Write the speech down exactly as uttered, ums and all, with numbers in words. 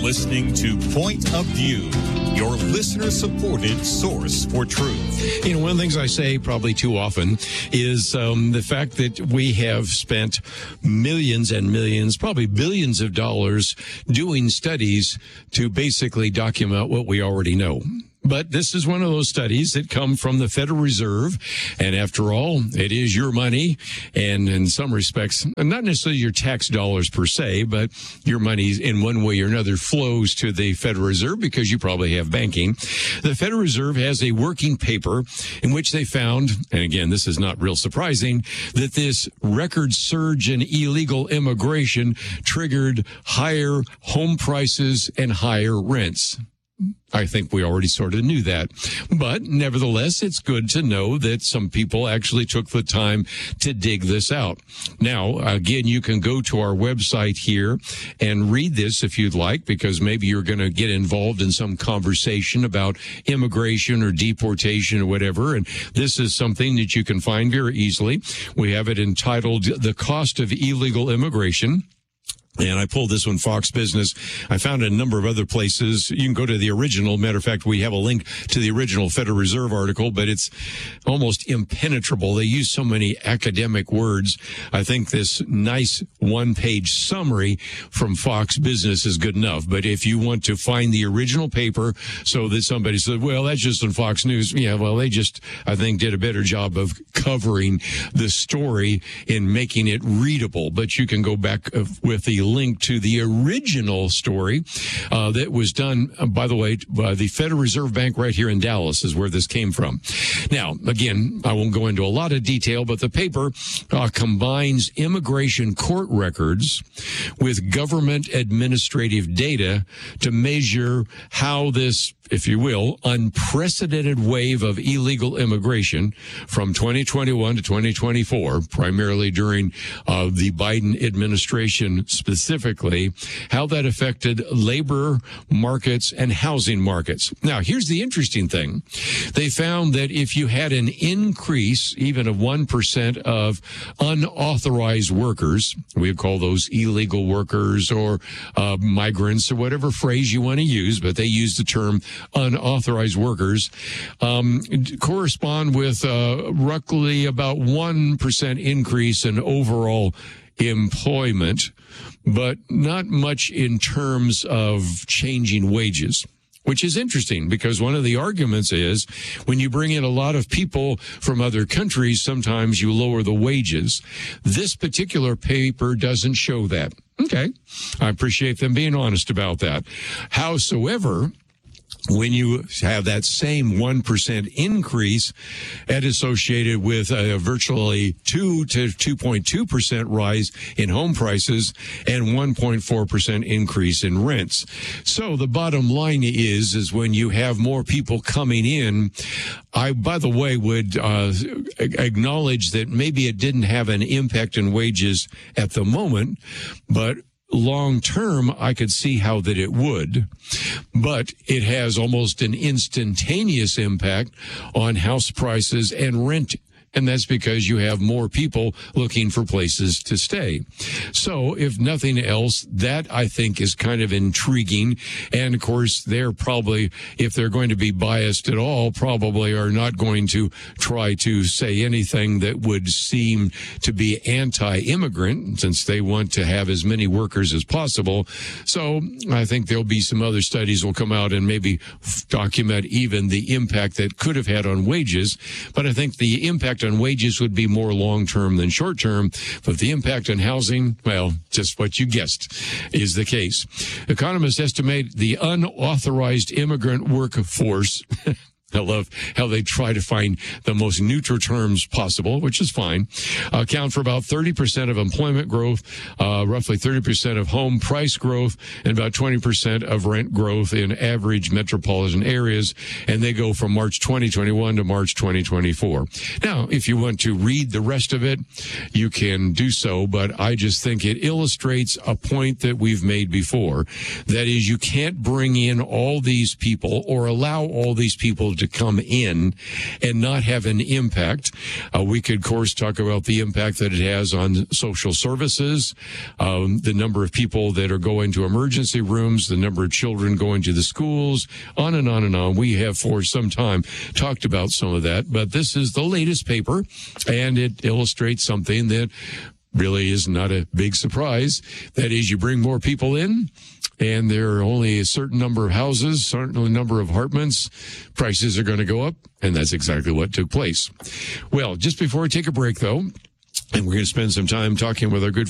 listening to Point of View, your listener-supported source for truth. You know, one of the things I say probably too often is um, the fact that we have spent millions and millions, probably billions of dollars doing studies to basically document what we already know. But this is one of those studies that come from the Federal Reserve. And after all, it is your money. And in some respects, not necessarily your tax dollars per se, but your money in one way or another flows to the Federal Reserve because you probably have banking. The Federal Reserve has a working paper in which they found, and again, this is not real surprising, that this record surge in illegal immigration triggered higher home prices and higher rents. I think we already sort of knew that. But nevertheless, it's good to know that some people actually took the time to dig this out. Now, again, you can go to our website here and read this if you'd like, because maybe you're going to get involved in some conversation about immigration or deportation or whatever. And this is something that you can find very easily. We have it entitled The Cost of Illegal Immigration. And I pulled this one, Fox Business. I found a number of other places. You can go to the original. Matter of fact, we have a link to the original Federal Reserve article, but it's almost impenetrable. They use so many academic words. I think this nice one-page summary from Fox Business is good enough. But if you want to find the original paper so that somebody said, well, that's just on Fox News. Yeah, well, they just, I think, did a better job of covering the story and making it readable. But you can go back with the link to the original story uh, that was done, uh, by the way, by the Federal Reserve Bank right here in Dallas is where this came from. Now, again, I won't go into a lot of detail, but the paper uh, combines immigration court records with government administrative data to measure how this, if you will, unprecedented wave of illegal immigration from twenty twenty-one to twenty twenty-four, primarily during uh, the Biden administration specifically, how that affected labor markets and housing markets. Now, here's the interesting thing. They found that if you had an increase, even of one percent of unauthorized workers, we call those illegal workers or uh, migrants or whatever phrase you want to use, but they use the term unauthorized workers, um, correspond with uh, roughly about one percent increase in overall employment, but not much in terms of changing wages. Which is interesting because one of the arguments is when you bring in a lot of people from other countries, sometimes you lower the wages. This particular paper doesn't show that. Okay. I appreciate them being honest about that. Howsoever, when you have that same one percent increase and associated with a virtually two to two point two percent rise in home prices and one point four percent increase in rents. So the bottom line is, is when you have more people coming in, I, by the way, would uh, acknowledge that maybe it didn't have an impact on wages at the moment, but long term, I could see how that it would, but it has almost an instantaneous impact on house prices and rent. And that's because you have more people looking for places to stay. So if nothing else, that I think is kind of intriguing. And of course, they're probably, if they're going to be biased at all, probably are not going to try to say anything that would seem to be anti-immigrant, since they want to have as many workers as possible. So I think there'll be some other studies will come out and maybe document even the impact that could have had on wages. But I think the impact on wages would be more long-term than short-term, but the impact on housing, well, just what you guessed is the case. Economists estimate the unauthorized immigrant workforce I love how they try to find the most neutral terms possible, which is fine. Account for about thirty percent of employment growth, uh, roughly thirty percent of home price growth, and about twenty percent of rent growth in average metropolitan areas. And they go from March twenty twenty-one to March twenty twenty-four. Now, if you want to read the rest of it, you can do so, but I just think it illustrates a point that we've made before. That is, you can't bring in all these people or allow all these people to come in and not have an impact. Uh, we could, of course, talk about the impact that it has on social services, um, the number of people that are going to emergency rooms, the number of children going to the schools, on and on and on. We have for some time talked about some of that, but this is the latest paper, and it illustrates something that really is not a big surprise. That is, you bring more people in, and there are only a certain number of houses, certain number of apartments, prices are going to go up, and that's exactly what took place. Well, just before we take a break, though, and we're going to spend some time talking with our good